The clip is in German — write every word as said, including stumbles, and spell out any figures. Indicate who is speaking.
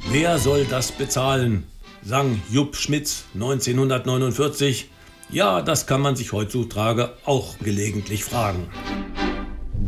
Speaker 1: Wer soll das bezahlen? Sang Jupp Schmitz neunzehnhundertneunundvierzig. Ja, das kann man sich heutzutage auch gelegentlich fragen.